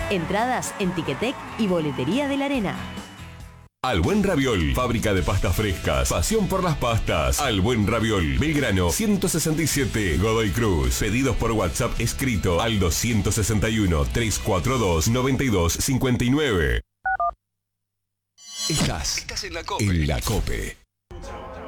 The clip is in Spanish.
Entradas en Ticketek y Boletería de la Arena. Al Buen Raviol, fábrica de pastas frescas, pasión por las pastas. Al Buen Raviol, Belgrano 167, Godoy Cruz. Pedidos por WhatsApp escrito al 261 342 9259. Estás en la COPE.